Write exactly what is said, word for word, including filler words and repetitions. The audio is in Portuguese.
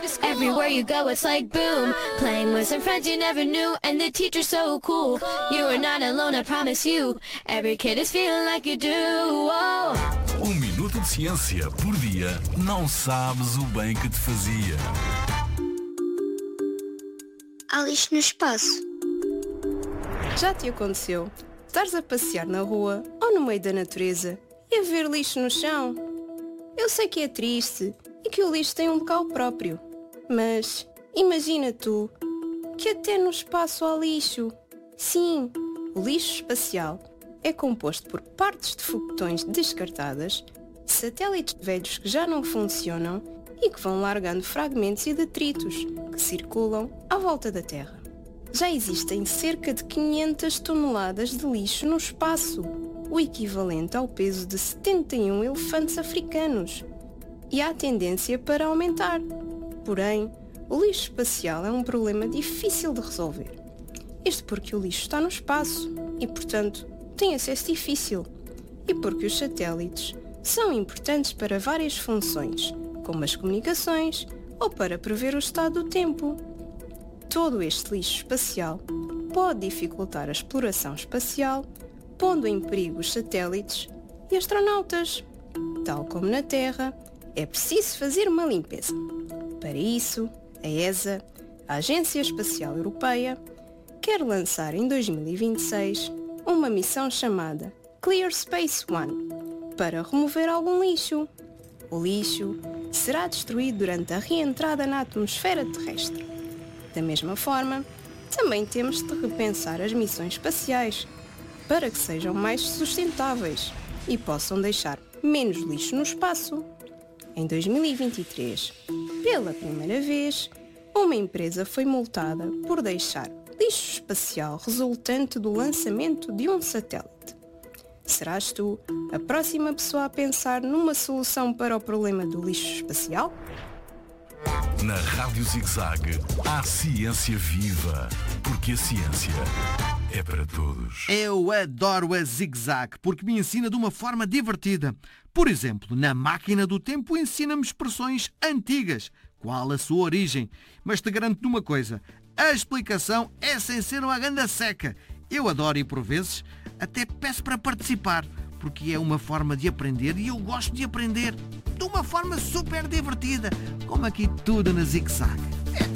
Everywhere you go, it's like boom. Playing with some friends you never knew, and the teacher's so cool. You are not alone, I promise you. Every kid is feeling like you do. Whoa. Um minuto de ciência por dia, não sabes o bem que te fazia. Há lixo no espaço. Já te aconteceu estares a passear na rua ou no meio da natureza e a ver lixo no chão? Eu sei que é triste e que o lixo tem um local próprio, mas imagina tu que até no espaço há lixo. Sim, o lixo espacial é composto por partes de foguetões descartadas, satélites velhos que já não funcionam e que vão largando fragmentos e detritos que circulam à volta da Terra. Já existem cerca de quinhentas toneladas de lixo no espaço, o equivalente ao peso de setenta e um elefantes africanos. E há tendência para aumentar. Porém, o lixo espacial é um problema difícil de resolver. Isto porque o lixo está no espaço e, portanto, tem acesso difícil. E porque os satélites são importantes para várias funções, como as comunicações ou para prever o estado do tempo. Todo este lixo espacial pode dificultar a exploração espacial, pondo em perigo os satélites e astronautas. Tal como na Terra, é preciso fazer uma limpeza. Para isso, a E S A, a Agência Espacial Europeia, quer lançar em dois mil e vinte e seis uma missão chamada Clear Space One para remover algum lixo. O lixo será destruído durante a reentrada na atmosfera terrestre. Da mesma forma, também temos de repensar as missões espaciais para que sejam mais sustentáveis e possam deixar menos lixo no espaço. Em dois mil e vinte e três, pela primeira vez, uma empresa foi multada por deixar lixo espacial resultante do lançamento de um satélite. Serás tu a próxima pessoa a pensar numa solução para o problema do lixo espacial? Na Rádio Zig-Zag, há ciência viva, porque a ciência é para todos. Eu adoro a Zig-Zag porque me ensina de uma forma divertida. Por exemplo, na Máquina do Tempo ensina-me expressões antigas. Qual a sua origem? Mas te garanto uma coisa, a explicação é sem ser uma ganda seca. Eu adoro e, por vezes, até peço para participar, porque é uma forma de aprender e eu gosto de aprender de uma forma super divertida, como aqui tudo na Zig-Zag.